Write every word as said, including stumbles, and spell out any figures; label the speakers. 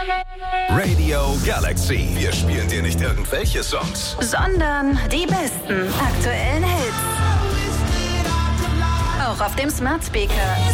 Speaker 1: Radio Galaxy. Wir spielen dir nicht irgendwelche Songs,
Speaker 2: sondern die besten aktuellen Hits. Auch auf dem Smart Speaker